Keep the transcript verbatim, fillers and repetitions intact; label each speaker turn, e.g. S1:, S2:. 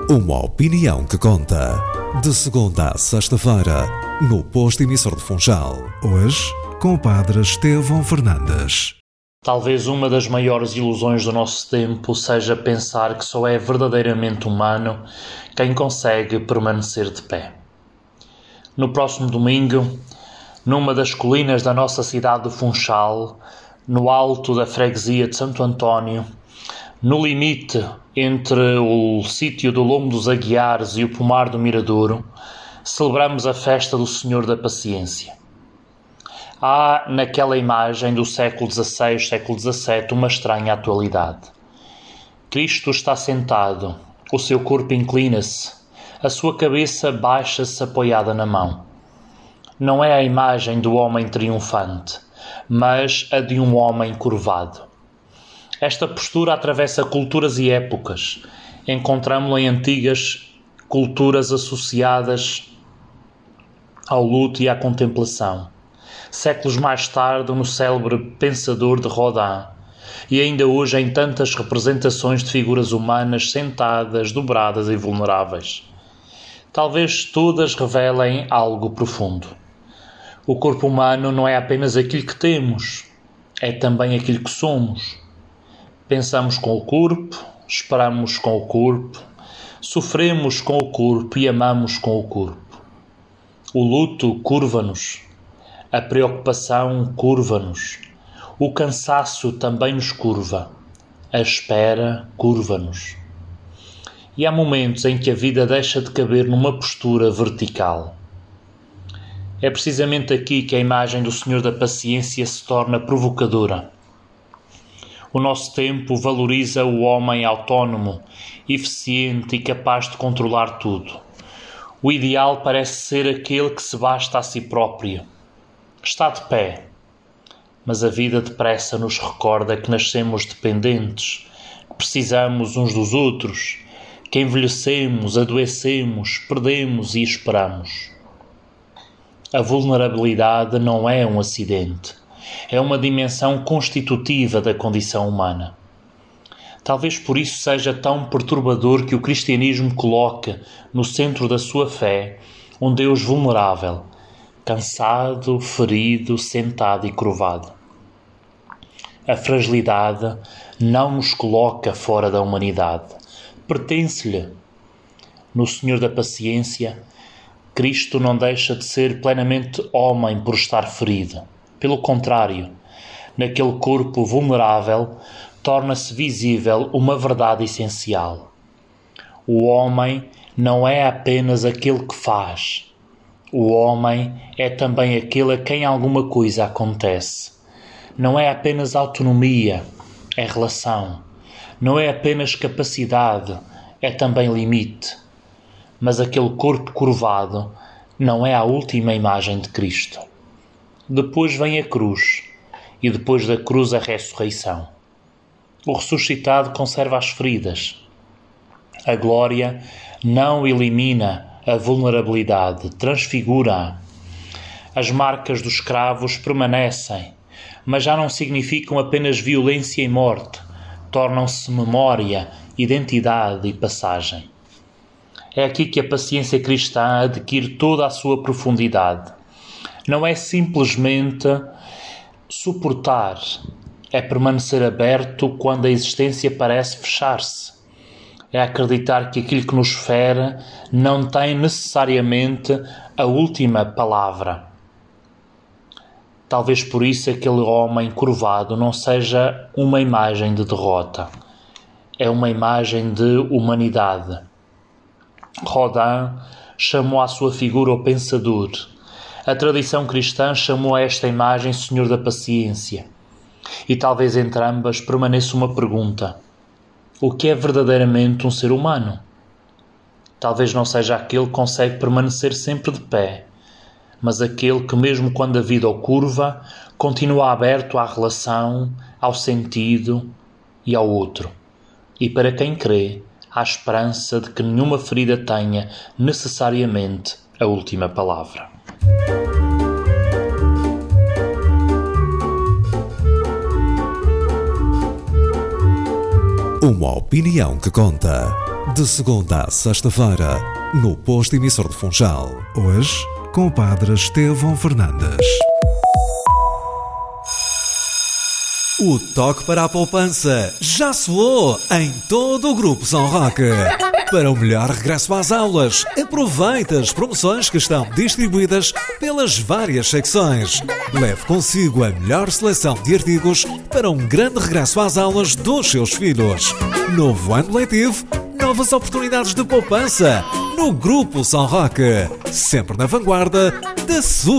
S1: Uma opinião que conta. De segunda a sexta-feira, no Posto Emissor de Funchal. Hoje, com o padre Estevão Fernandes.
S2: Talvez uma das maiores ilusões do nosso tempo seja pensar que só é verdadeiramente humano quem consegue permanecer de pé. No próximo domingo, numa das colinas da nossa cidade de Funchal, no alto da freguesia de Santo António, no limite entre o sítio do Lombo dos Aguiares e o Pomar do Miradouro, celebramos a festa do Senhor da Paciência. Há naquela imagem do século dezasseis, século dezassete, uma estranha atualidade. Cristo está sentado, o seu corpo inclina-se, a sua cabeça baixa-se apoiada na mão. Não é a imagem do homem triunfante, mas a de um homem curvado. Esta postura atravessa culturas e épocas. Encontramo-la em antigas culturas associadas ao luto e à contemplação. Séculos mais tarde, no célebre Pensador de Rodin, e ainda hoje em tantas representações de figuras humanas sentadas, dobradas e vulneráveis. Talvez todas revelem algo profundo. O corpo humano não é apenas aquilo que temos, é também aquilo que somos. Pensamos com o corpo, esperamos com o corpo, sofremos com o corpo e amamos com o corpo. O luto curva-nos, a preocupação curva-nos, o cansaço também nos curva, a espera curva-nos. E há momentos em que a vida deixa de caber numa postura vertical. É precisamente aqui que a imagem do Senhor da Paciência se torna provocadora. O nosso tempo valoriza o homem autónomo, eficiente e capaz de controlar tudo. O ideal parece ser aquele que se basta a si próprio. Está de pé, mas a vida depressa nos recorda que nascemos dependentes, que precisamos uns dos outros, que envelhecemos, adoecemos, perdemos e esperamos. A vulnerabilidade não é um acidente. É uma dimensão constitutiva da condição humana. Talvez por isso seja tão perturbador que o cristianismo coloque no centro da sua fé um Deus vulnerável, cansado, ferido, sentado e curvado. A fragilidade não nos coloca fora da humanidade, pertence-lhe. No Senhor da Paciência, Cristo não deixa de ser plenamente homem por estar ferido. Pelo contrário, naquele corpo vulnerável, torna-se visível uma verdade essencial. O homem não é apenas aquele que faz. O homem é também aquele a quem alguma coisa acontece. Não é apenas autonomia, é relação. Não é apenas capacidade, é também limite. Mas aquele corpo curvado não é a última imagem de Cristo. Depois vem a cruz, e depois da cruz a ressurreição. O ressuscitado conserva as feridas. A glória não elimina a vulnerabilidade, transfigura-a. As marcas dos escravos permanecem, mas já não significam apenas violência e morte, tornam-se memória, identidade e passagem. É aqui que a paciência cristã adquire toda a sua profundidade. Não é simplesmente suportar, é permanecer aberto quando a existência parece fechar-se. É acreditar que aquilo que nos fere não tem necessariamente a última palavra. Talvez por isso aquele homem curvado não seja uma imagem de derrota, é uma imagem de humanidade. Rodin chamou à sua figura o Pensador. A tradição cristã chamou a esta imagem Senhor da Paciência. E talvez entre ambas permaneça uma pergunta. O que é verdadeiramente um ser humano? Talvez não seja aquele que consegue permanecer sempre de pé, mas aquele que mesmo quando a vida o curva, continua aberto à relação, ao sentido e ao outro. E para quem crê, há esperança de que nenhuma ferida tenha necessariamente a última palavra.
S1: Uma opinião que conta. De segunda a sexta-feira, no posto emissor de Funchal. Hoje, com o padre Estevão Fernandes. O toque para a poupança já soou em todo o Grupo São Roque. Para o melhor regresso às aulas, aproveite as promoções que estão distribuídas pelas várias secções. Leve consigo a melhor seleção de artigos para um grande regresso às aulas dos seus filhos. Novo ano letivo, novas oportunidades de poupança no Grupo São Roque. Sempre na vanguarda da sua